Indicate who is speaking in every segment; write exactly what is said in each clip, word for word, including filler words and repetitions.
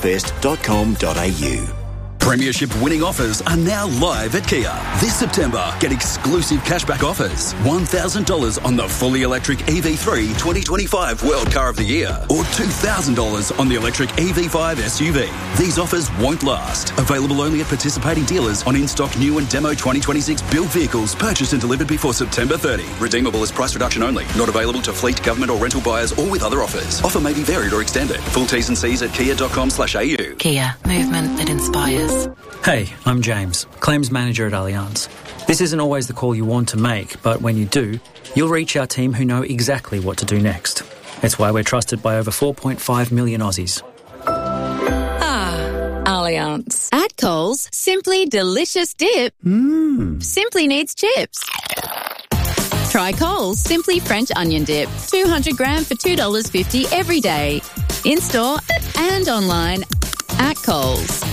Speaker 1: fest dot com dot a u.
Speaker 2: Premiership winning offers are now live at Kia. This September, get exclusive cashback offers. one thousand dollars on the fully electric E V three twenty twenty-five World Car of the Year or two thousand dollars on the electric E V five S U V. These offers won't last. Available only at participating dealers on in-stock new and demo twenty twenty-six built vehicles purchased and delivered before September thirtieth. Redeemable as price reduction only. Not available to fleet, government or rental buyers or with other offers. Offer may be varied or extended. Full T's and C's at kia dot com slash a u.
Speaker 3: Kia. Movement that inspires.
Speaker 4: Hey, I'm James, Claims Manager at Allianz. This isn't always the call you want to make, but when you do, you'll reach our team who know exactly what to do next. It's why we're trusted by over four point five million Aussies.
Speaker 5: Ah, Allianz. At Coles, simply delicious dip.
Speaker 4: Mmm.
Speaker 5: Simply needs chips. Try Coles Simply French Onion Dip. two hundred gram for two dollars fifty every day. In-store and online at Coles.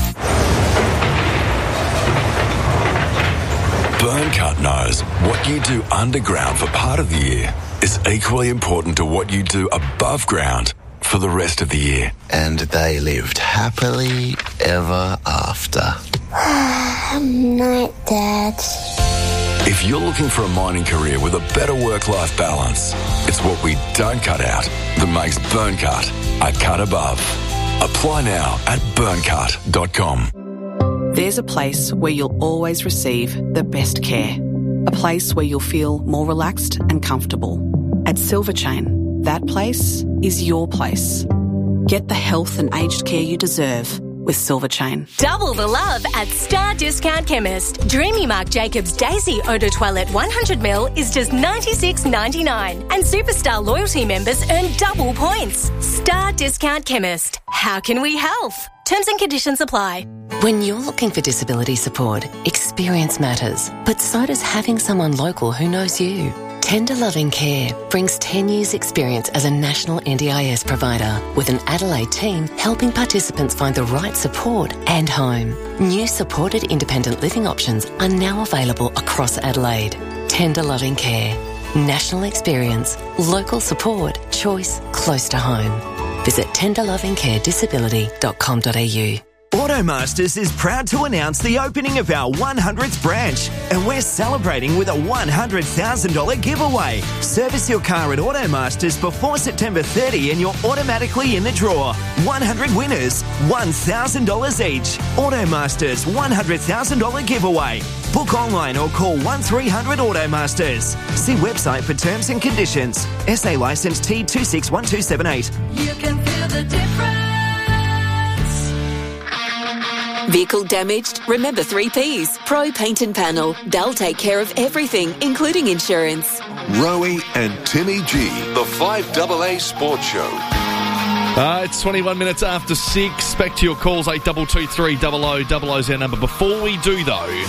Speaker 6: Burncut knows what you do underground for part of the year is equally important to what you do above ground for the rest of the year.
Speaker 7: And they lived happily ever after.
Speaker 8: Night, Dad.
Speaker 6: If you're looking for a mining career with a better work-life balance, it's what we don't cut out that makes Burncut a cut above. Apply now at burncut dot com.
Speaker 9: There's a place where you'll always receive the best care. A place where you'll feel more relaxed and comfortable. At Silver Chain, that place is your place. Get the health and aged care you deserve with Silver Chain.
Speaker 10: Double the love at Star Discount Chemist. Dreamy Marc Jacobs Daisy Eau de Toilette one hundred milliliters is just ninety-six ninety-nine, and Superstar loyalty members earn double points. Star Discount Chemist. How can we help? Terms and conditions apply.
Speaker 3: When you're looking for disability support, experience matters, but so does having someone local who knows you. Tender Loving Care brings ten years experience as a national N D I S provider with an Adelaide team helping participants find the right support and home. New supported independent living options are now available across Adelaide. Tender Loving Care. National experience, local support, choice close to home. Visit tender loving care disability dot com dot a u.
Speaker 11: Automasters is proud to announce the opening of our one hundredth branch, and we're celebrating with a one hundred thousand dollars giveaway. Service your car at Automasters before September thirtieth and you're automatically in the draw. one hundred winners, one thousand dollars each. Automasters one hundred thousand dollars giveaway. Book online or call one three hundred Automasters. See website for terms and conditions. S A licence T two six one two seven eight.
Speaker 12: You can feel the difference.
Speaker 13: Vehicle damaged? Remember three P's. Pro Paint and Panel. They'll take care of everything, including insurance.
Speaker 14: Rowie and Timmy G, the five A A Sports Show.
Speaker 15: Uh, it's twenty-one minutes after six. Back to your calls, eight two two three double oh double oh's our number. Before we do, though...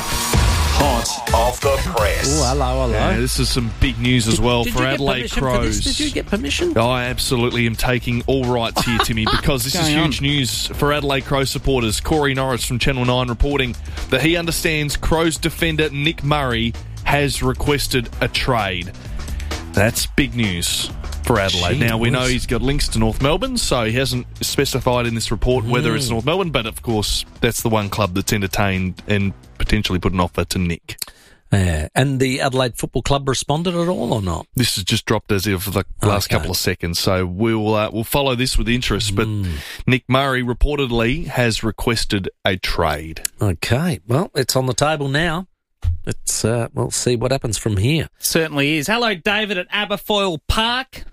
Speaker 14: Hot off the press.
Speaker 16: Oh, hello, hello.
Speaker 15: Yeah, this is some big news as well
Speaker 16: did
Speaker 15: for
Speaker 16: you get
Speaker 15: Adelaide
Speaker 16: permission
Speaker 15: Crows.
Speaker 16: For this? Did you get permission?
Speaker 15: I absolutely am taking all rights here, Timmy, because this is huge on? news for Adelaide Crows supporters. Corey Norris from Channel nine reporting that he understands Crows defender Nick Murray has requested a trade. That's big news for Adelaide. Gee, now, we know he's got links to North Melbourne, so he hasn't specified in this report whether mm. it's North Melbourne, but of course, that's the one club that's entertained and potentially put an offer to Nick.
Speaker 16: Yeah. And the Adelaide Football Club responded at all or not?
Speaker 15: This has just dropped as of the last okay. couple of seconds, so we'll uh, we'll follow this with interest. But mm. Nick Murray reportedly has requested a trade.
Speaker 16: Okay, well, it's on the table now. It's uh, we'll see what happens from here.
Speaker 17: Certainly is. Hello, David at Aberfoyle Park.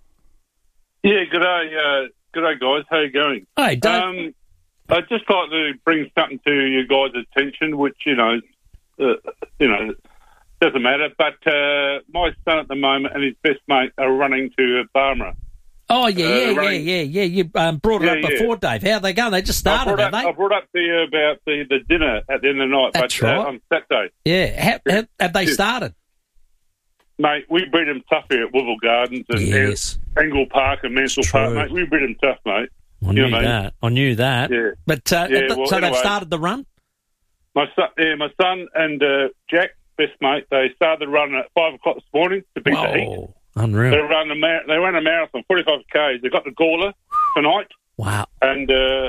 Speaker 18: Yeah, good day, uh, good day, guys. How are you going?
Speaker 17: Hey, Dave.
Speaker 18: Um, I'd just like to bring something to you guys' attention, which, you know, uh, you know, doesn't matter. But uh, my son at the moment and his best mate are running to Barmera.
Speaker 17: Oh, yeah,
Speaker 18: uh,
Speaker 17: yeah,
Speaker 18: running,
Speaker 17: yeah, yeah, yeah. You um, brought it
Speaker 18: yeah,
Speaker 17: up before,
Speaker 18: yeah.
Speaker 17: Dave. How are they going? They just started,
Speaker 18: I
Speaker 17: have
Speaker 18: up,
Speaker 17: they?
Speaker 18: I brought up to you about the, the dinner at the end of the night.
Speaker 17: That's
Speaker 18: but,
Speaker 17: right.
Speaker 18: Uh, on Saturday.
Speaker 17: Yeah. How, how, have they started?
Speaker 18: Mate, we beat them tough here at Woodville Gardens and
Speaker 17: yes.
Speaker 18: Angle Park and Mansell Park, mate. We beat them tough, mate.
Speaker 17: I
Speaker 18: you
Speaker 17: knew
Speaker 18: know,
Speaker 17: that. Mate? I knew that.
Speaker 18: Yeah.
Speaker 17: But uh,
Speaker 18: yeah, well,
Speaker 17: so
Speaker 18: anyway,
Speaker 17: they've started the run?
Speaker 18: My son, yeah, my son and uh, Jack, best mate, they started the run at five o'clock this morning to beat
Speaker 17: Whoa.
Speaker 18: the heat.
Speaker 17: Unreal.
Speaker 18: They ran a mar- they ran a marathon, forty-five kays. They got the Gawler tonight.
Speaker 17: Wow.
Speaker 18: And uh,